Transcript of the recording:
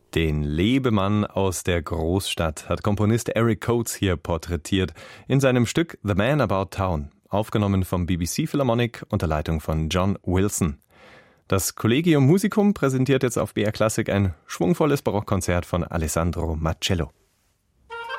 Den Lebemann aus der Großstadt hat Komponist Eric Coates hier porträtiert in seinem Stück The Man About Town, aufgenommen vom BBC Philharmonic unter Leitung von John Wilson. Das Collegium Musicum präsentiert jetzt auf BR Classic ein schwungvolles Barockkonzert von Alessandro Marcello.